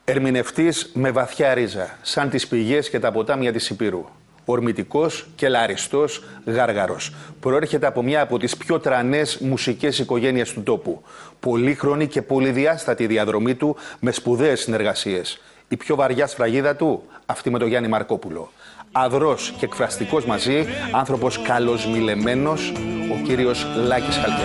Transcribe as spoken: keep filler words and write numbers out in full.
Ερμηνευτής με βαθιά ρίζα, σαν τις πηγές και τα ποτάμια της Ηπείρου. Ορμητικός και λαριστός γάργαρος. Προέρχεται από μια από τις πιο τρανές μουσικές οικογένειες του τόπου. Πολύχρονη και πολυδιάστατη διαδρομή του με σπουδαίες συνεργασίες. Η πιο βαριά σφραγίδα του, αυτή με τον Γιάννη Μαρκόπουλο. Αδρός και εκφραστικός μαζί, άνθρωπος καλοσμιλεμένος, ο κύριος Λάκης Χαλκιάς.